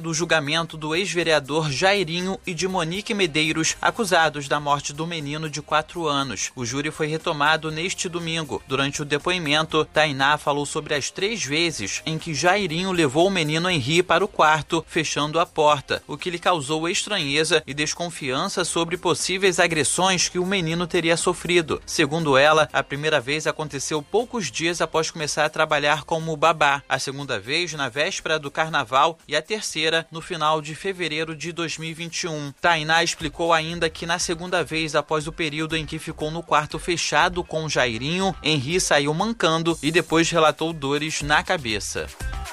do julgamento do ex-vereador Jairinho e de Monique Medeiros, acusados da morte do menino de 4 anos. O júri foi retomado neste domingo. Durante o depoimento, Tainá falou sobre as 3 vezes em que Jairinho levou o menino Henri para o quarto, fechando a porta, o que lhe causou estranheza e desconfiança sobre possíveis agressões que o menino teria sofrido. Segundo ela, a primeira vez aconteceu poucos dias após começar a trabalhar como babá, a segunda vez na véspera do carnaval e a terceira no final de fevereiro de 2021. Tainá explicou ainda que na segunda vez após o período em que ficou no quarto fechado com Jairinho, Henri saiu mancando e depois relatou dores na cabeça.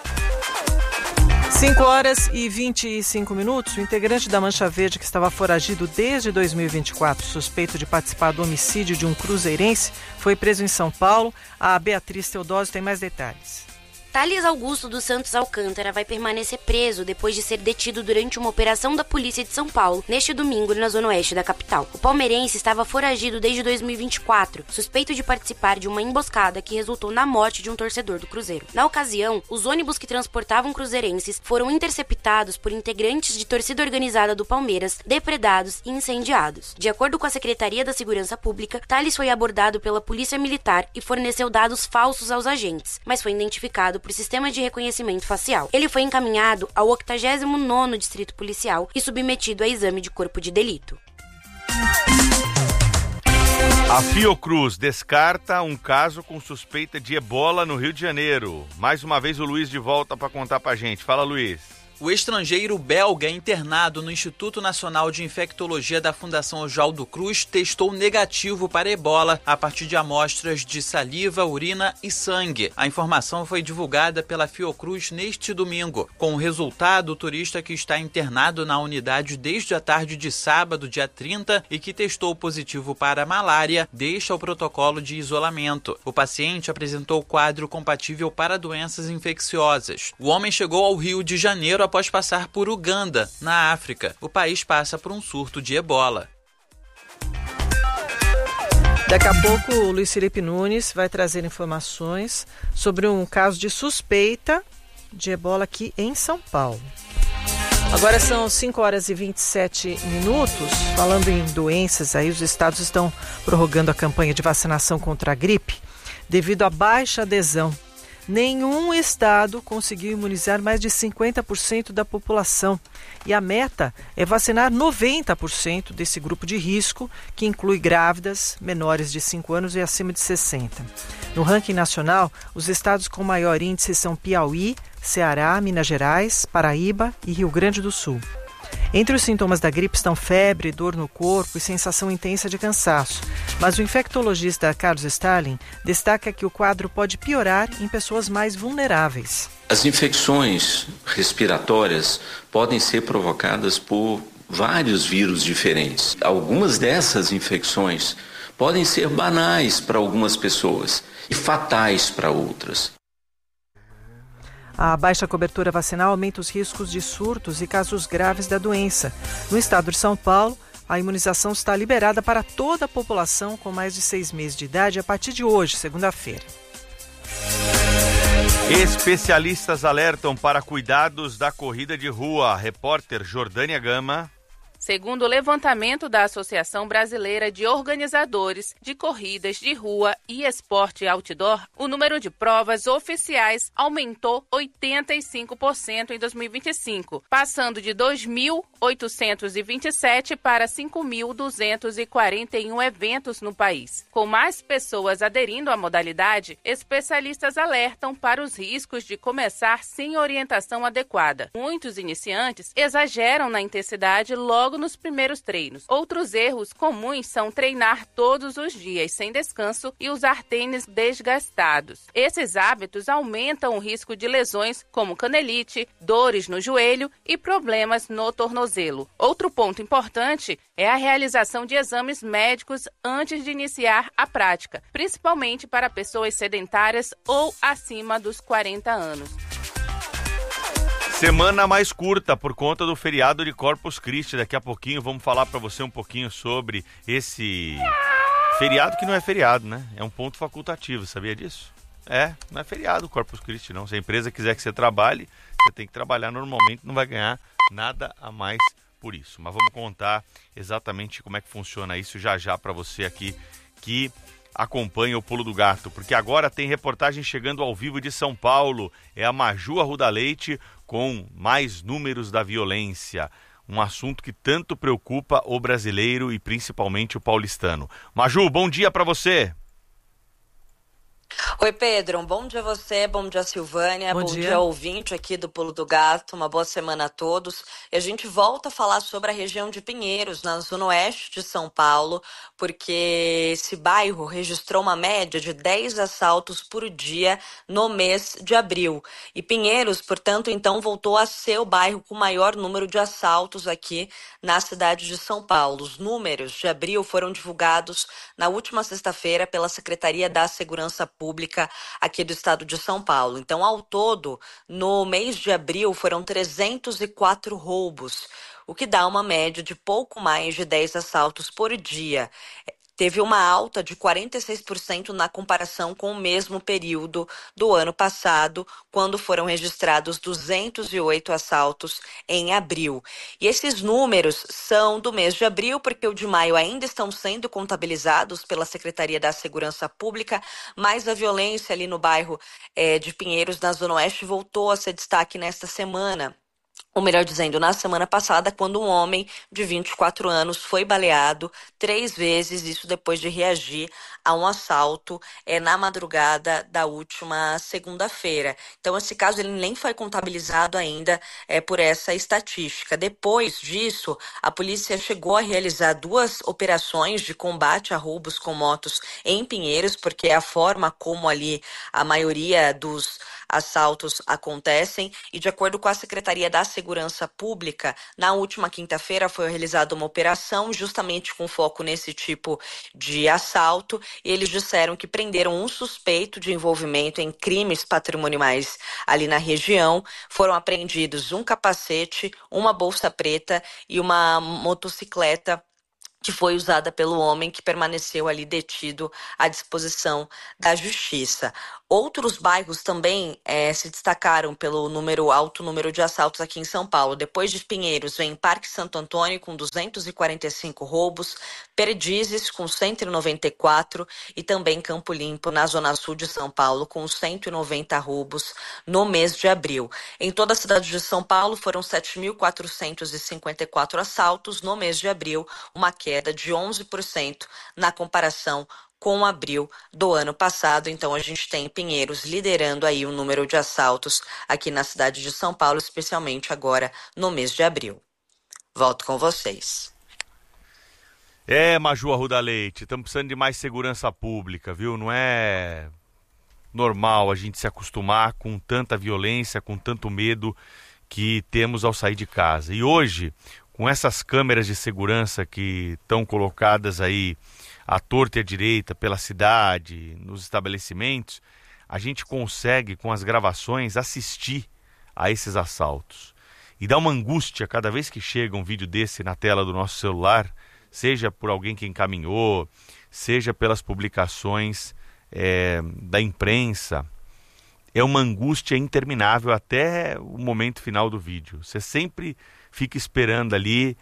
5h25. O integrante da Mancha Verde que estava foragido desde 2024, suspeito de participar do homicídio de um cruzeirense, foi preso em São Paulo. A Beatriz Teodósio tem mais detalhes. Thales Augusto dos Santos Alcântara vai permanecer preso depois de ser detido durante uma operação da Polícia de São Paulo, neste domingo na zona oeste da capital. O palmeirense estava foragido desde 2024, suspeito de participar de uma emboscada que resultou na morte de um torcedor do Cruzeiro. Na ocasião, os ônibus que transportavam cruzeirenses foram interceptados por integrantes de torcida organizada do Palmeiras, depredados e incendiados. De acordo com a Secretaria da Segurança Pública, Thales foi abordado pela Polícia Militar e forneceu dados falsos aos agentes, mas foi identificado por sistema de reconhecimento facial. Ele foi encaminhado ao 89º Distrito Policial e submetido a exame de corpo de delito. A Fiocruz descarta um caso com suspeita de ebola no Rio de Janeiro. Mais uma vez o Luiz de volta para contar pra gente. Fala, Luiz. O estrangeiro belga internado no Instituto Nacional de Infectologia da Fundação Oswaldo Cruz testou negativo para ebola a partir de amostras de saliva, urina e sangue. A informação foi divulgada pela Fiocruz neste domingo. Com o resultado, o turista que está internado na unidade desde a tarde de sábado, dia 30, e que testou positivo para malária, deixa o protocolo de isolamento. O paciente apresentou quadro compatível para doenças infecciosas. O homem chegou ao Rio de Janeiro após passar por Uganda, na África. O país passa por um surto de ebola. Daqui a pouco o Luiz Felipe Nunes vai trazer informações sobre um caso de suspeita de ebola aqui em São Paulo. Agora são 5h27. Falando em doenças, aí os estados estão prorrogando a campanha de vacinação contra a gripe devido à baixa adesão. Nenhum estado conseguiu imunizar mais de 50% da população e a meta é vacinar 90% desse grupo de risco, que inclui grávidas, menores de 5 anos e acima de 60. No ranking nacional, os estados com maior índice são Piauí, Ceará, Minas Gerais, Paraíba e Rio Grande do Sul. Entre os sintomas da gripe estão febre, dor no corpo e sensação intensa de cansaço. Mas o infectologista Carlos Starling destaca que o quadro pode piorar em pessoas mais vulneráveis. As infecções respiratórias podem ser provocadas por vários vírus diferentes. Algumas dessas infecções podem ser banais para algumas pessoas e fatais para outras. A baixa cobertura vacinal aumenta os riscos de surtos e casos graves da doença. No estado de São Paulo, a imunização está liberada para toda a população com mais de 6 meses de idade a partir de hoje, segunda-feira. Especialistas alertam para cuidados da corrida de rua. Repórter Jordânia Gama. Segundo o levantamento da Associação Brasileira de Organizadores de Corridas de Rua e Esporte Outdoor, o número de provas oficiais aumentou 85% em 2025, passando de 2.827 para 5.241 eventos no país. Com mais pessoas aderindo à modalidade, especialistas alertam para os riscos de começar sem orientação adequada. Muitos iniciantes exageram na intensidade logo nos primeiros treinos. Outros erros comuns são treinar todos os dias sem descanso e usar tênis desgastados. Esses hábitos aumentam o risco de lesões como canelite, dores no joelho e problemas no tornozelo. Outro ponto importante é a realização de exames médicos antes de iniciar a prática, principalmente para pessoas sedentárias ou acima dos 40 anos. Semana mais curta por conta do feriado de Corpus Christi. Daqui a pouquinho vamos falar para você um pouquinho sobre esse feriado que não é feriado, né? É um ponto facultativo, sabia disso? Não é feriado o Corpus Christi, não. Se a empresa quiser que você trabalhe, você tem que trabalhar normalmente, não vai ganhar nada a mais por isso. Mas vamos contar exatamente como é que funciona isso já para você aqui que acompanha o Pulo do Gato, porque agora tem reportagem chegando ao vivo de São Paulo. É a Maju Arruda Leite com mais números da violência. Um assunto que tanto preocupa o brasileiro e principalmente o paulistano. Maju, bom dia para você. Oi, Pedro, um bom dia a você, bom dia, Silvânia, bom dia ouvinte aqui do Pulo do Gato, uma boa semana a todos. E a gente volta a falar sobre a região de Pinheiros, na zona oeste de São Paulo, porque esse bairro registrou uma média de 10 assaltos por dia no mês de abril. E Pinheiros, portanto, então voltou a ser o bairro com o maior número de assaltos aqui na cidade de São Paulo. Os números de abril foram divulgados na última sexta-feira pela Secretaria da Segurança Pública aqui do estado de São Paulo. Então, ao todo, no mês de abril, foram 304 roubos, o que dá uma média de pouco mais de 10 assaltos por dia. Teve uma alta de 46% na comparação com o mesmo período do ano passado, quando foram registrados 208 assaltos em abril. E esses números são do mês de abril, porque o de maio ainda estão sendo contabilizados pela Secretaria da Segurança Pública, mas a violência ali no bairro de Pinheiros, na Zona Oeste, voltou a ser destaque nesta semana. Ou melhor dizendo, na semana passada, quando um homem de 24 anos foi baleado 3 vezes, isso depois de reagir a um assalto na madrugada da última segunda-feira. Então, esse caso ele nem foi contabilizado ainda por essa estatística. Depois disso, a polícia chegou a realizar 2 operações de combate a roubos com motos em Pinheiros, porque é a forma como ali a maioria dos assaltos acontecem, e de acordo com a Secretaria da Segurança Pública, na última quinta-feira foi realizada uma operação justamente com foco nesse tipo de assalto, e eles disseram que prenderam um suspeito de envolvimento em crimes patrimoniais ali na região. Foram apreendidos um capacete, uma bolsa preta e uma motocicleta que foi usada pelo homem que permaneceu ali detido à disposição da justiça. Outros bairros também se destacaram pelo alto número de assaltos aqui em São Paulo. Depois de Pinheiros, vem Parque Santo Antônio com 245 roubos, Perdizes com 194 e também Campo Limpo, na Zona Sul de São Paulo, com 190 roubos no mês de abril. Em toda a cidade de São Paulo foram 7.454 assaltos no mês de abril, uma queda de 11% na comparação com abril do ano passado. Então a gente tem Pinheiros liderando aí o número de assaltos aqui na cidade de São Paulo, especialmente agora no mês de abril. Volto com vocês. Maju Arruda Leite, estamos precisando de mais segurança pública, viu? Não é normal a gente se acostumar com tanta violência, com tanto medo que temos ao sair de casa. E hoje, com essas câmeras de segurança que estão colocadas aí à torta e à direita pela cidade, nos estabelecimentos, a gente consegue, com as gravações, assistir a esses assaltos. E dá uma angústia cada vez que chega um vídeo desse na tela do nosso celular, seja por alguém que encaminhou, seja pelas publicações da imprensa. É uma angústia interminável até o momento final do vídeo. Você sempre fica esperando ali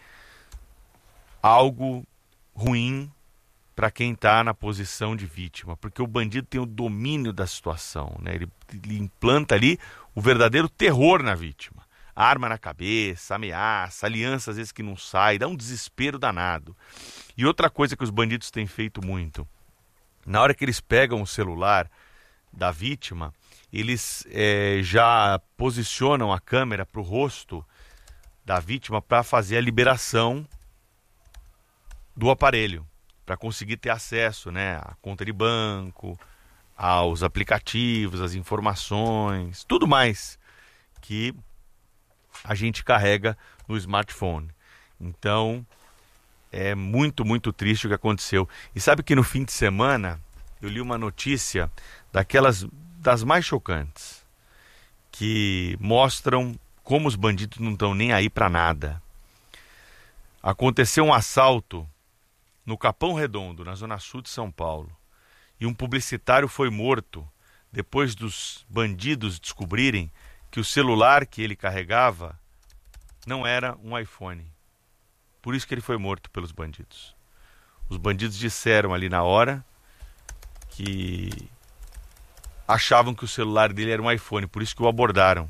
algo ruim para quem está na posição de vítima, porque o bandido tem o domínio da situação, né? Ele implanta ali o verdadeiro terror na vítima. Arma na cabeça, ameaça, aliança às vezes que não sai, dá um desespero danado. E outra coisa que os bandidos têm feito muito, na hora que eles pegam o celular da vítima, eles já posicionam a câmera para o rosto da vítima para fazer a liberação do aparelho, para conseguir ter acesso, né, à conta de banco, aos aplicativos, às informações, tudo mais que a gente carrega no smartphone. Então, é muito, muito triste o que aconteceu. E sabe que no fim de semana eu li uma notícia das mais chocantes, que mostram como os bandidos não estão nem aí para nada. Aconteceu um assalto no Capão Redondo, na Zona Sul de São Paulo, e um publicitário foi morto depois dos bandidos descobrirem que o celular que ele carregava não era um iPhone. Por isso que ele foi morto pelos bandidos. Os bandidos disseram ali na hora que achavam que o celular dele era um iPhone, por isso que o abordaram.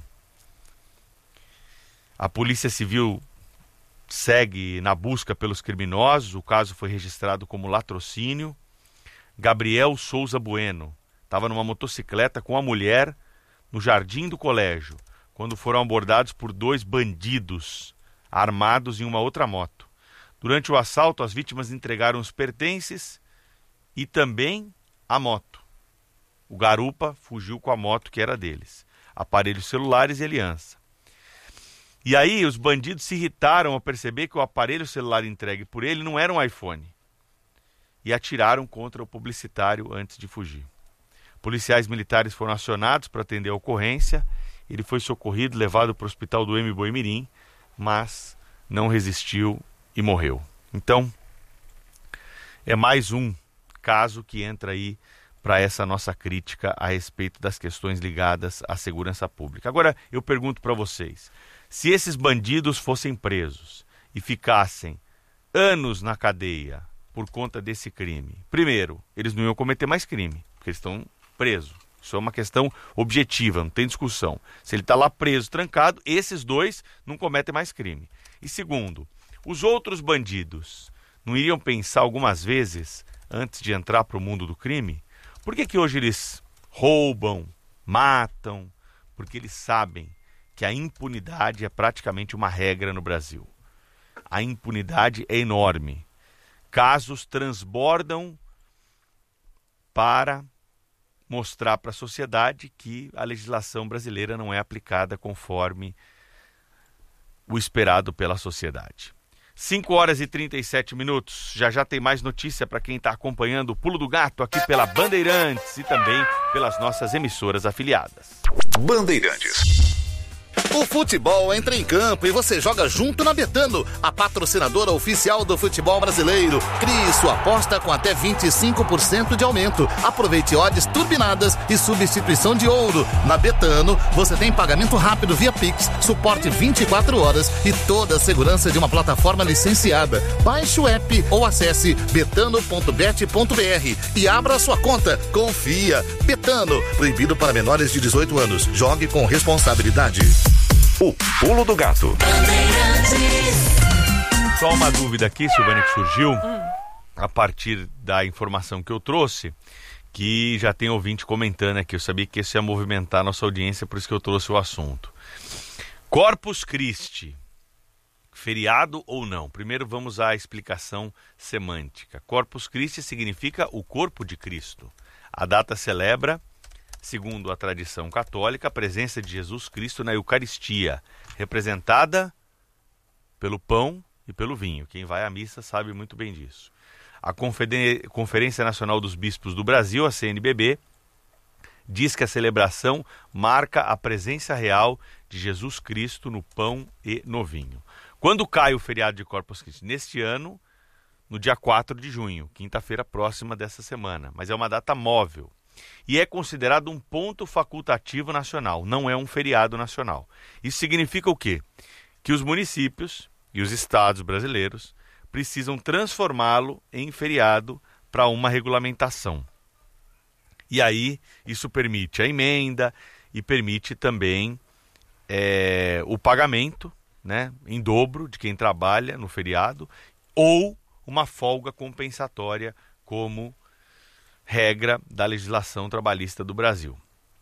A Polícia Civil segue na busca pelos criminosos, o caso foi registrado como latrocínio. Gabriel Souza Bueno estava numa motocicleta com a mulher no jardim do colégio, quando foram abordados por 2 bandidos armados em uma outra moto. Durante o assalto, as vítimas entregaram os pertences e também a moto. O garupa fugiu com a moto que era deles, aparelhos celulares e aliança. E aí os bandidos se irritaram ao perceber que o aparelho celular entregue por ele não era um iPhone e atiraram contra o publicitário antes de fugir. Policiais militares foram acionados para atender a ocorrência. Ele foi socorrido, levado para o hospital do Boimirim, mas não resistiu e morreu. Então, é mais um caso que entra aí para essa nossa crítica a respeito das questões ligadas à segurança pública. Agora, eu pergunto para vocês, se esses bandidos fossem presos e ficassem anos na cadeia por conta desse crime, primeiro, eles não iam cometer mais crime, porque eles estão presos. Isso é uma questão objetiva, não tem discussão. Se ele está lá preso, trancado, esses 2 não cometem mais crime. E segundo, os outros bandidos não iriam pensar algumas vezes, antes de entrar para o mundo do crime, por que hoje eles roubam, matam? Porque eles sabem que a impunidade é praticamente uma regra no Brasil. A impunidade é enorme. Casos transbordam para mostrar para a sociedade que a legislação brasileira não é aplicada conforme o esperado pela sociedade. 5h37, já tem mais notícia para quem está acompanhando o Pulo do Gato aqui pela Bandeirantes e também pelas nossas emissoras afiliadas. Bandeirantes. O futebol entra em campo e você joga junto na Betano, a patrocinadora oficial do futebol brasileiro. Crie sua aposta com até 25% de aumento. Aproveite odds turbinadas e substituição de ouro. Na Betano, você tem pagamento rápido via Pix, suporte 24 horas e toda a segurança de uma plataforma licenciada. Baixe o app ou acesse betano.bet.br e abra sua conta. Confia. Betano, proibido para menores de 18 anos. Jogue com responsabilidade. O Pulo do Gato. Só uma dúvida aqui, Silvânia, que surgiu a partir da informação que eu trouxe, que já tem ouvinte comentando aqui. Eu sabia que isso ia movimentar a nossa audiência, por isso que eu trouxe o assunto. Corpus Christi, feriado ou não? Primeiro vamos à explicação semântica. Corpus Christi significa o corpo de Cristo. A data celebra, segundo a tradição católica, a presença de Jesus Cristo na Eucaristia, representada pelo pão e pelo vinho. Quem vai à missa sabe muito bem disso. A Conferência Nacional dos Bispos do Brasil, a CNBB, diz que a celebração marca a presença real de Jesus Cristo no pão e no vinho. Quando cai o feriado de Corpus Christi? Neste ano, no dia 4 de junho, quinta-feira próxima dessa semana, mas é uma data móvel. E é considerado um ponto facultativo nacional, não é um feriado nacional. Isso significa o quê? Que os municípios e os estados brasileiros precisam transformá-lo em feriado para uma regulamentação. E aí isso permite a emenda e permite também o pagamento, né, em dobro de quem trabalha no feriado, ou uma folga compensatória como regra da legislação trabalhista do Brasil.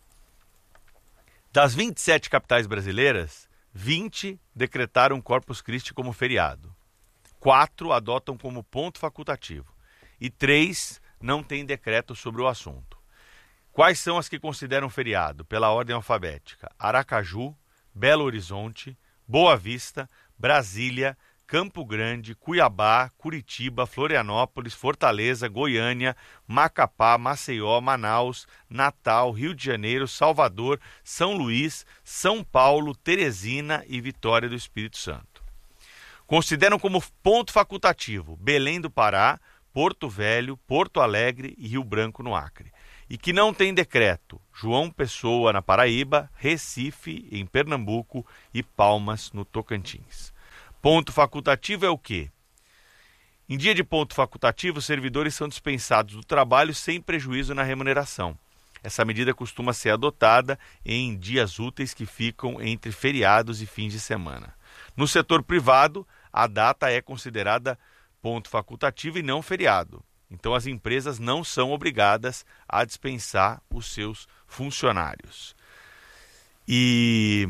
Das 27 capitais brasileiras, 20 decretaram Corpus Christi como feriado. 4 adotam como ponto facultativo. E 3 não têm decreto sobre o assunto. Quais são as que consideram feriado? Pela ordem alfabética: Aracaju, Belo Horizonte, Boa Vista, Brasília, Campo Grande, Cuiabá, Curitiba, Florianópolis, Fortaleza, Goiânia, Macapá, Maceió, Manaus, Natal, Rio de Janeiro, Salvador, São Luís, São Paulo, Teresina e Vitória do Espírito Santo. Consideram como ponto facultativo Belém do Pará, Porto Velho, Porto Alegre e Rio Branco no Acre. e que não tem decreto: João Pessoa, na Paraíba, Recife, em Pernambuco e Palmas, no Tocantins. Ponto facultativo é o quê? Em dia de ponto facultativo, os servidores são dispensados do trabalho sem prejuízo na remuneração. Essa medida costuma ser adotada em dias úteis que ficam entre feriados e fins de semana. No setor privado, a data é considerada ponto facultativo e não feriado. Então, as empresas não são obrigadas a dispensar os seus funcionários. E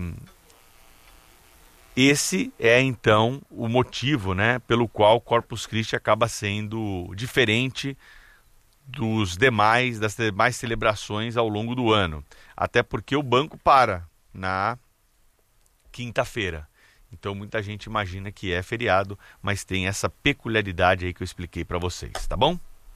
esse é, então, o motivo, né, pelo qual o Corpus Christi acaba sendo diferente das demais celebrações ao longo do ano. Até porque o banco para na quinta-feira. Então, muita gente imagina que é feriado, mas tem essa peculiaridade aí que eu expliquei para vocês, tá bom?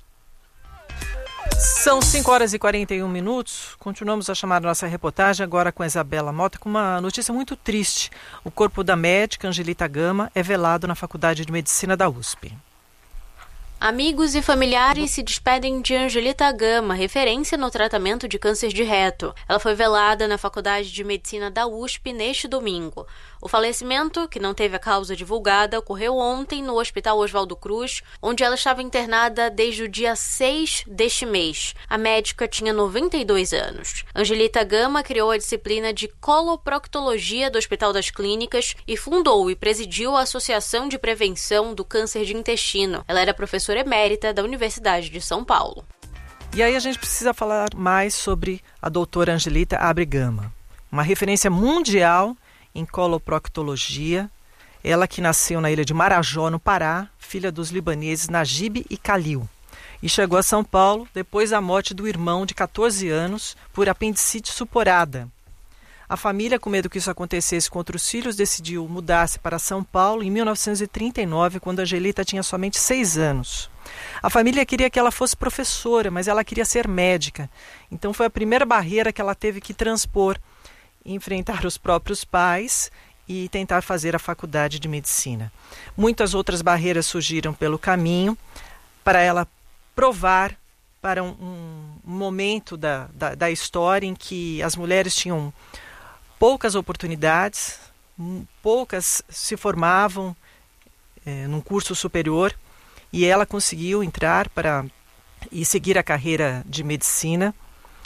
São 5h41. Continuamos a chamar a nossa reportagem agora com a Isabela Mota com uma notícia muito triste. O corpo da médica Angelita Gama é velado na Faculdade de Medicina da USP. Amigos e familiares se despedem de Angelita Gama, referência no tratamento de câncer de reto. Ela foi velada na Faculdade de Medicina da USP neste domingo. O falecimento, que não teve a causa divulgada, ocorreu ontem no Hospital Oswaldo Cruz, onde ela estava internada desde o dia 6 deste mês. A médica tinha 92 anos. Angelita Gama criou a disciplina de coloproctologia do Hospital das Clínicas e fundou e presidiu a Associação de Prevenção do Câncer de Intestino. Ela era professora emérita da Universidade de São Paulo. E aí a gente precisa falar mais sobre a doutora Angelita Gama, uma referência mundial em coloproctologia. Ela que nasceu na ilha de Marajó, no Pará, filha dos libaneses Najib e Khalil. E chegou a São Paulo depois da morte do irmão de 14 anos por apendicite suporada. A família, com medo que isso acontecesse contra os filhos, decidiu mudar-se para São Paulo em 1939, quando Angelita tinha somente 6 anos. A família queria que ela fosse professora, mas ela queria ser médica. Então foi a primeira barreira que ela teve que transpor, enfrentar os próprios pais e tentar fazer a faculdade de medicina. Muitas outras barreiras surgiram pelo caminho para ela provar para um momento da história em que as mulheres tinham poucas oportunidades, poucas se formavam num curso superior, e ela conseguiu entrar e seguir a carreira de medicina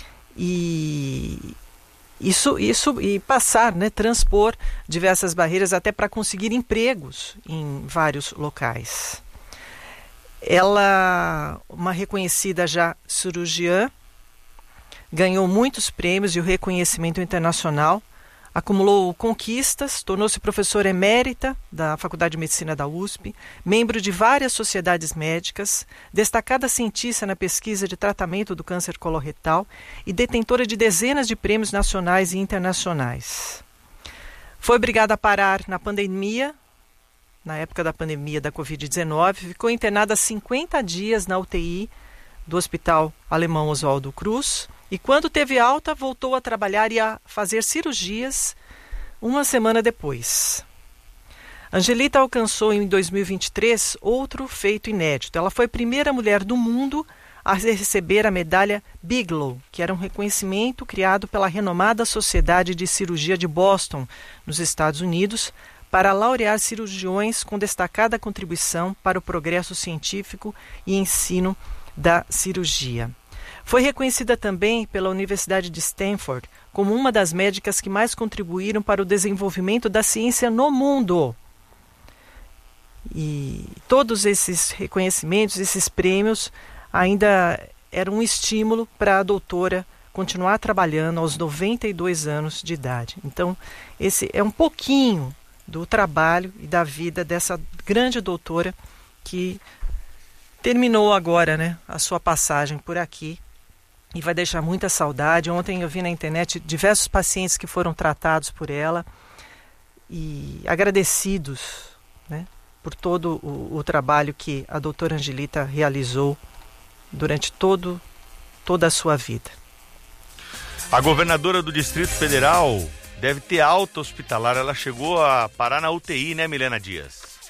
e passar, transpor diversas barreiras até para conseguir empregos em vários locais. Ela, uma reconhecida já cirurgiã, ganhou muitos prêmios e o reconhecimento internacional, acumulou conquistas, tornou-se professora emérita da Faculdade de Medicina da USP, membro de várias sociedades médicas, destacada cientista na pesquisa de tratamento do câncer coloretal e detentora de dezenas de prêmios nacionais e internacionais. Foi obrigada a parar na pandemia, na época da pandemia da Covid-19, ficou internada 50 dias na UTI do Hospital Alemão Oswaldo Cruz, e quando teve alta, voltou a trabalhar e a fazer cirurgias uma semana depois. Angelita alcançou em 2023 outro feito inédito. Ela foi a primeira mulher do mundo a receber a medalha Bigelow, que era um reconhecimento criado pela renomada Sociedade de Cirurgia de Boston, nos Estados Unidos, para laurear cirurgiões com destacada contribuição para o progresso científico e ensino da cirurgia. Foi reconhecida também pela Universidade de Stanford como uma das médicas que mais contribuíram para o desenvolvimento da ciência no mundo. E todos esses reconhecimentos, esses prêmios, ainda eram um estímulo para a doutora continuar trabalhando aos 92 anos de idade. Então, esse é um pouquinho do trabalho e da vida dessa grande doutora que terminou agora, a sua passagem por aqui. E vai deixar muita saudade. Ontem eu vi na internet diversos pacientes que foram tratados por ela e agradecidos, por todo o trabalho que a doutora Angelita realizou durante toda a sua vida. A governadora do Distrito Federal deve ter alta hospitalar. Ela chegou a parar na UTI, né, Milena Dias?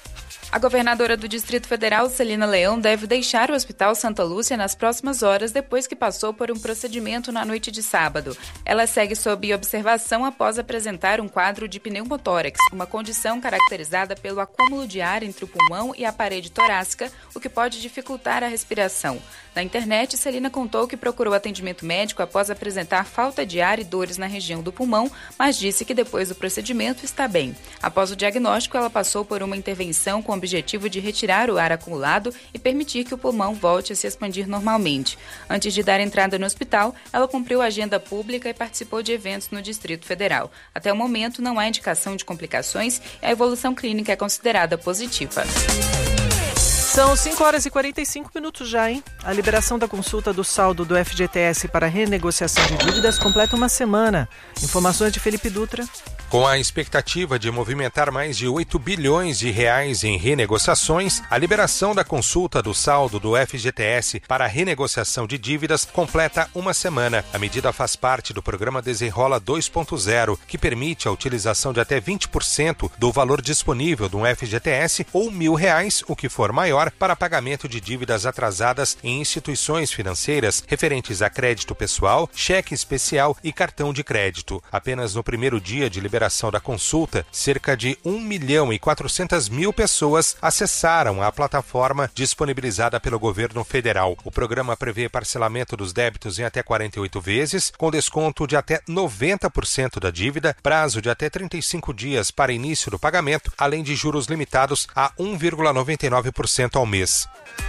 A governadora do Distrito Federal, Celina Leão, deve deixar o Hospital Santa Lúcia nas próximas horas depois que passou por um procedimento na noite de sábado. Ela segue sob observação após apresentar um quadro de pneumotórax, uma condição caracterizada pelo acúmulo de ar entre o pulmão e a parede torácica, o que pode dificultar a respiração. Na internet, Celina contou que procurou atendimento médico após apresentar falta de ar e dores na região do pulmão, mas disse que depois do procedimento está bem. Após o diagnóstico, ela passou por uma intervenção com o objetivo de retirar o ar acumulado e permitir que o pulmão volte a se expandir normalmente. Antes de dar entrada no hospital, ela cumpriu a agenda pública e participou de eventos no Distrito Federal. Até o momento, não há indicação de complicações e a evolução clínica é considerada positiva. São 5h45 já, hein? A liberação da consulta do saldo do FGTS para renegociação de dívidas completa uma semana. Informações de Felipe Dutra. Com a expectativa de movimentar mais de 8 bilhões de reais em renegociações, a liberação da consulta do saldo do FGTS para renegociação de dívidas completa uma semana. A medida faz parte do programa Desenrola 2.0, que permite a utilização de até 20% do valor disponível do FGTS ou R$1.000, o que for maior, para pagamento de dívidas atrasadas em instituições financeiras referentes a crédito pessoal, cheque especial e cartão de crédito. Apenas no primeiro dia de liberação da consulta, cerca de 1.400.000 pessoas acessaram a plataforma disponibilizada pelo governo federal. O programa prevê parcelamento dos débitos em até 48 vezes, com desconto de até 90% da dívida, prazo de até 35 dias para início do pagamento, além de juros limitados a 1,99% ao mês.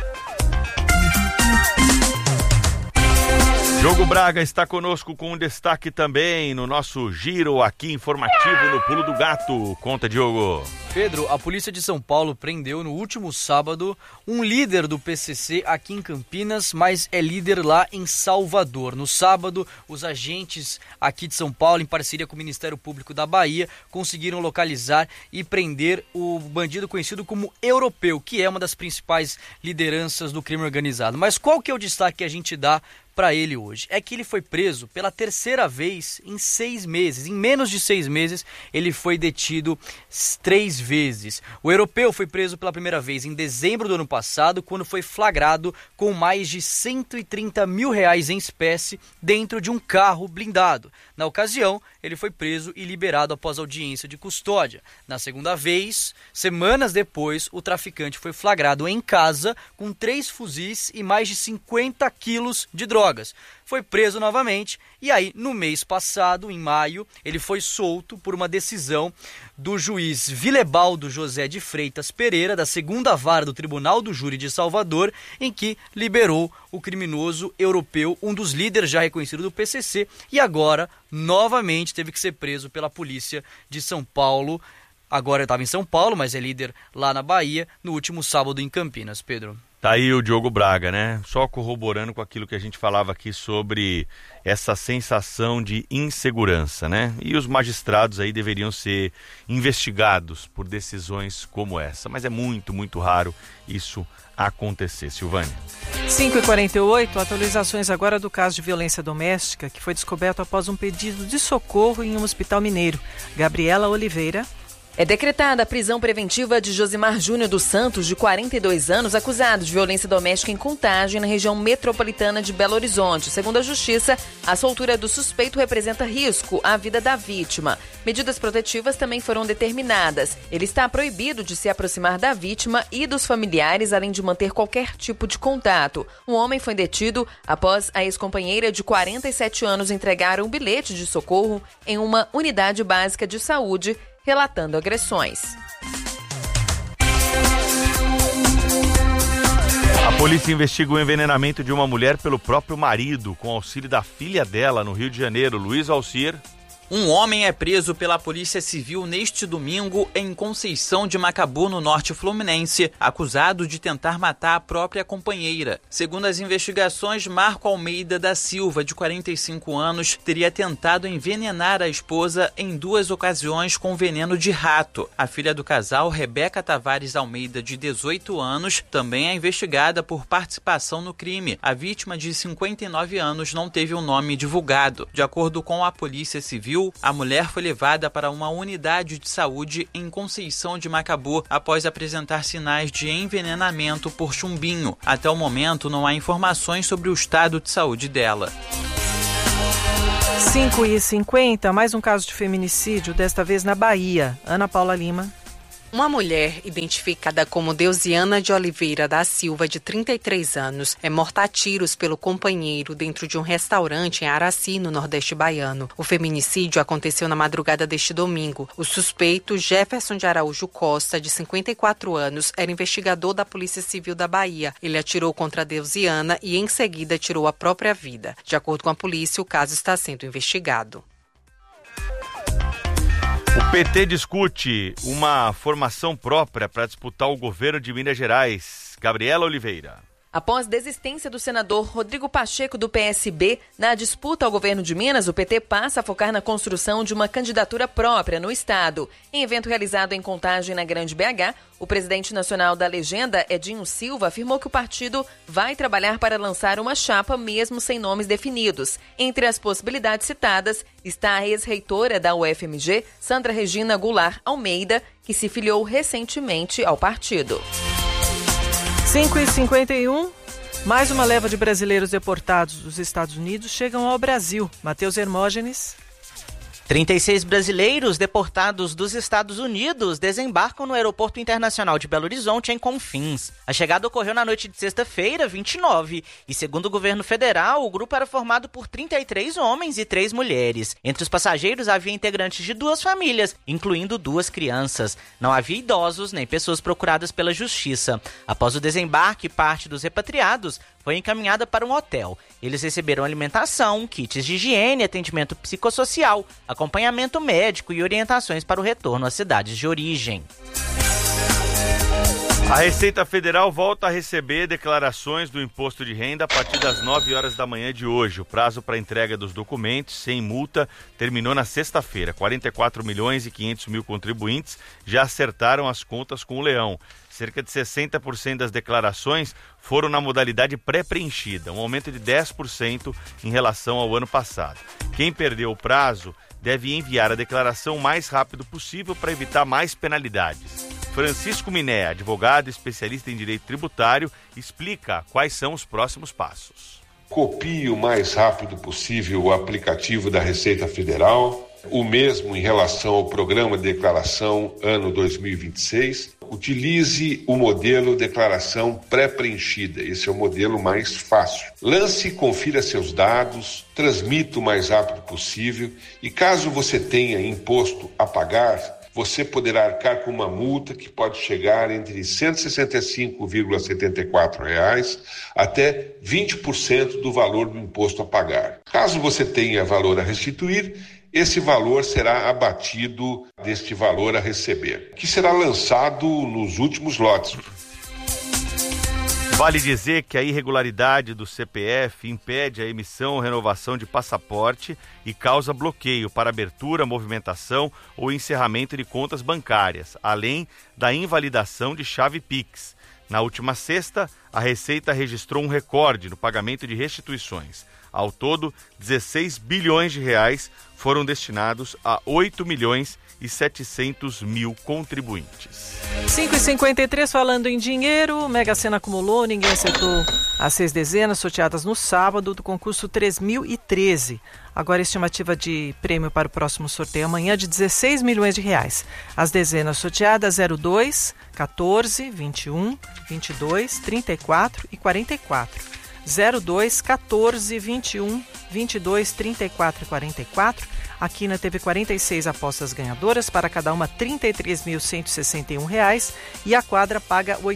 Diogo Braga está conosco com um destaque também no nosso giro aqui informativo no Pulo do Gato. Conta, Diogo. Pedro, a polícia de São Paulo prendeu no último sábado um líder do PCC aqui em Campinas, mas é líder lá em Salvador. No sábado, os agentes aqui de São Paulo, em parceria com o Ministério Público da Bahia, conseguiram localizar e prender o bandido conhecido como Europeu, que é uma das principais lideranças do crime organizado. Mas qual que é o destaque que a gente dá para ele hoje? É que ele foi preso pela terceira vez em 6 meses. Em menos de 6 meses, ele foi detido 3 vezes. O Europeu foi preso pela primeira vez em dezembro do ano passado, quando foi flagrado com mais de R$130 mil em espécie dentro de um carro blindado. Na ocasião, ele foi preso e liberado após audiência de custódia. Na segunda vez, semanas depois, o traficante foi flagrado em casa com 3 fuzis e mais de 50 quilos de drogas. Foi preso novamente e aí, no mês passado, em maio, ele foi solto por uma decisão do juiz Vilebaldo José de Freitas Pereira, da 2ª Vara do Tribunal do Júri de Salvador, em que liberou o criminoso Europeu, um dos líderes já reconhecidos do PCC, e agora, novamente, teve que ser preso pela polícia de São Paulo. Agora estava em São Paulo, mas é líder lá na Bahia, no último sábado em Campinas. Pedro. Tá aí o Diogo Braga, né? Só corroborando com aquilo que a gente falava aqui sobre essa sensação de insegurança, né? E os magistrados aí deveriam ser investigados por decisões como essa. Mas é muito, muito raro isso acontecer. Silvânia. 5h48, atualizações agora do caso de violência doméstica que foi descoberto após um pedido de socorro em um hospital mineiro. Gabriela Oliveira. É decretada a prisão preventiva de Josimar Júnior dos Santos, de 42 anos, acusado de violência doméstica em Contagem, na região metropolitana de Belo Horizonte. Segundo a Justiça, a soltura do suspeito representa risco à vida da vítima. Medidas protetivas também foram determinadas. Ele está proibido de se aproximar da vítima e dos familiares, além de manter qualquer tipo de contato. Um homem foi detido após a ex-companheira de 47 anos entregar um bilhete de socorro em uma unidade básica de saúde, relatando agressões. A polícia investiga o envenenamento de uma mulher pelo próprio marido, com auxílio da filha dela, no Rio de Janeiro. Luiz Alcir. Um homem é preso pela Polícia Civil neste domingo em Conceição de Macabu, no norte fluminense, acusado de tentar matar a própria companheira. Segundo as investigações, Marco Almeida da Silva, de 45 anos, teria tentado envenenar a esposa em 2 ocasiões com veneno de rato. A filha do casal, Rebeca Tavares Almeida, de 18 anos, também é investigada por participação no crime. A vítima, de 59 anos, não teve o nome divulgado. De acordo com a Polícia Civil, abril, a mulher foi levada para uma unidade de saúde em Conceição de Macabu após apresentar sinais de envenenamento por chumbinho. Até o momento, não há informações sobre o estado de saúde dela. 5h50, mais um caso de feminicídio, desta vez na Bahia. Ana Paula Lima. Uma mulher, identificada como Deusiana de Oliveira da Silva, de 33 anos, é morta a tiros pelo companheiro dentro de um restaurante em Araci, no Nordeste baiano. O feminicídio aconteceu na madrugada deste domingo. O suspeito, Jefferson de Araújo Costa, de 54 anos, era investigador da Polícia Civil da Bahia. Ele atirou contra a Deusiana e, em seguida, tirou a própria vida. De acordo com a polícia, o caso está sendo investigado. O PT discute uma formação própria para disputar o governo de Minas Gerais. Gabriela Oliveira. Após desistência do senador Rodrigo Pacheco, do PSB, na disputa ao governo de Minas, o PT passa a focar na construção de uma candidatura própria no estado. Em evento realizado em Contagem, na Grande BH, o presidente nacional da legenda, Edinho Silva, afirmou que o partido vai trabalhar para lançar uma chapa mesmo sem nomes definidos. Entre as possibilidades citadas está a ex-reitora da UFMG, Sandra Regina Goulart Almeida, que se filiou recentemente ao partido. 5h51, mais uma leva de brasileiros deportados dos Estados Unidos chegam ao Brasil. Matheus Hermógenes. 36 brasileiros deportados dos Estados Unidos desembarcam no Aeroporto Internacional de Belo Horizonte, em Confins. A chegada ocorreu na noite de sexta-feira, 29, e segundo o governo federal, o grupo era formado por 33 homens e 3 mulheres. Entre os passageiros havia integrantes de 2 famílias, incluindo 2 crianças. Não havia idosos nem pessoas procuradas pela justiça. Após o desembarque, parte dos repatriados foi encaminhada para um hotel. Eles receberam alimentação, kits de higiene, atendimento psicossocial, acompanhamento médico e orientações para o retorno às cidades de origem. A Receita Federal volta a receber declarações do imposto de renda a partir das 9 horas da manhã de hoje. O prazo para entrega dos documentos sem multa terminou na sexta-feira. 44 milhões e 500 mil contribuintes já acertaram as contas com o leão. Cerca de 60% das declarações foram na modalidade pré-preenchida, um aumento de 10% em relação ao ano passado. Quem perdeu o prazo deve enviar a declaração o mais rápido possível para evitar mais penalidades. Francisco Miné, advogado e especialista em direito tributário, explica quais são os próximos passos. Copie o mais rápido possível o aplicativo da Receita Federal, o mesmo em relação ao Programa de Declaração ano 2026. Utilize o modelo declaração pré-preenchida, esse é o modelo mais fácil. Lance e confira seus dados, transmita o mais rápido possível e caso você tenha imposto a pagar, você poderá arcar com uma multa que pode chegar entre R$ 165,74 até 20% do valor do imposto a pagar. Caso você tenha valor a restituir, esse valor será abatido deste valor a receber, que será lançado nos últimos lotes. Vale dizer que a irregularidade do CPF impede a emissão ou renovação de passaporte e causa bloqueio para abertura, movimentação ou encerramento de contas bancárias, além da invalidação de chave Pix. Na última sexta, a Receita registrou um recorde no pagamento de restituições. Ao todo, 16 bilhões de reais foram destinados a 8 milhões e 700 mil contribuintes. 5h53, falando em dinheiro, Mega Sena acumulou, ninguém acertou as 6 dezenas sorteadas no sábado do concurso 3013. Agora a estimativa de prêmio para o próximo sorteio amanhã é de 16 milhões de reais. As dezenas sorteadas 02, 14, 21, 22, 34 e 44. 02, 14, 21, 22, 34 e 44. A Quina teve 46 apostas ganhadoras, para cada uma R$ 33.161 e a quadra paga R$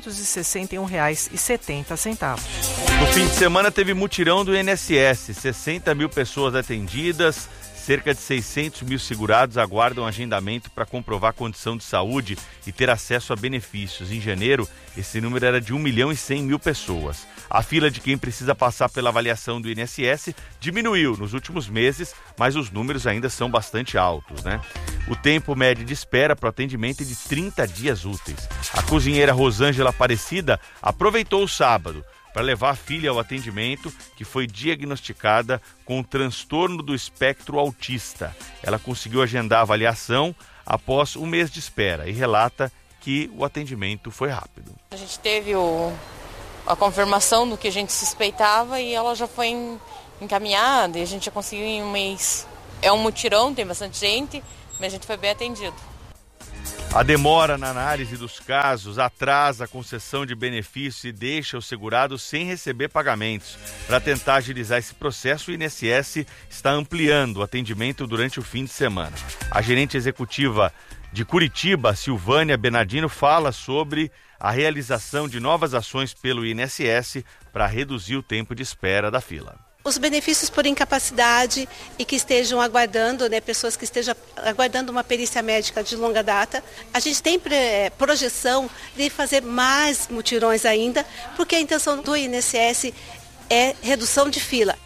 861,70. No fim de semana teve mutirão do INSS, 60 mil pessoas atendidas, cerca de 600 mil segurados aguardam agendamento para comprovar a condição de saúde e ter acesso a benefícios. Em janeiro, esse número era de 1 milhão e 100 mil pessoas. A fila de quem precisa passar pela avaliação do INSS diminuiu nos últimos meses, mas os números ainda são bastante altos, né? O tempo médio de espera para o atendimento é de 30 dias úteis. A cozinheira Rosângela Aparecida aproveitou o sábado, para levar a filha ao atendimento, que foi diagnosticada com transtorno do espectro autista. Ela conseguiu agendar a avaliação após um mês de espera e relata que o atendimento foi rápido. A gente teve a confirmação do que a gente suspeitava e ela já foi encaminhada e a gente já conseguiu em um mês. É um mutirão, tem bastante gente, mas a gente foi bem atendido. A demora na análise dos casos atrasa a concessão de benefícios e deixa o segurado sem receber pagamentos. Para tentar agilizar esse processo, o INSS está ampliando o atendimento durante o fim de semana. A gerente executiva de Curitiba, Silvânia Bernardino, fala sobre a realização de novas ações pelo INSS para reduzir o tempo de espera da fila. Os benefícios por incapacidade e que estejam aguardando, pessoas que estejam aguardando uma perícia médica de longa data. A gente tem projeção de fazer mais mutirões ainda, porque a intenção do INSS é redução de fila.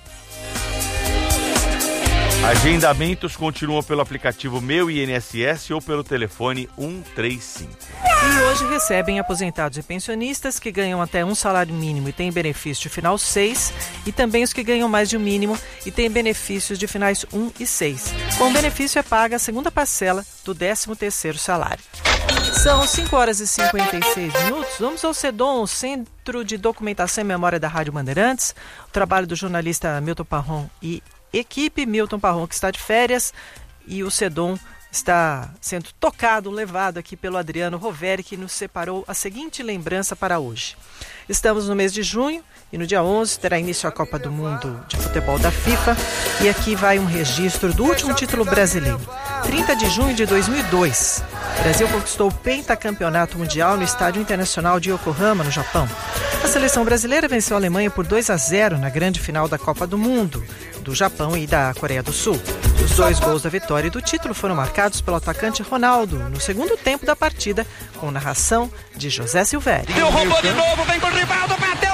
Agendamentos continuam pelo aplicativo Meu INSS ou pelo telefone 135. E hoje recebem aposentados e pensionistas que ganham até um salário mínimo e têm benefício de final 6, e também os que ganham mais de um mínimo e têm benefícios de finais 1 e 6. Com o benefício é paga a segunda parcela do 13º salário. São 5h56. Vamos ao CEDOM, Centro de Documentação e Memória da Rádio Bandeirantes. O trabalho do jornalista Milton Parron e equipe. Milton Parron, que está de férias, e o CEDOM está sendo tocado, levado aqui pelo Adriano Roveri, que nos separou a seguinte lembrança para hoje. Estamos no mês de junho e no dia 11 terá início a Copa do Mundo de Futebol da FIFA, e aqui vai um registro do último título brasileiro. 30 de junho de 2002, o Brasil conquistou o pentacampeonato mundial no Estádio Internacional de Yokohama, no Japão. A seleção brasileira venceu a Alemanha por 2-0 na grande final da Copa do Mundo, do Japão e da Coreia do Sul. Os 2 gols da vitória e do título foram marcados pelo atacante Ronaldo no segundo tempo da partida, com narração de José Silvério. Deu, roubou de novo, vem com o Rivaldo, bateu!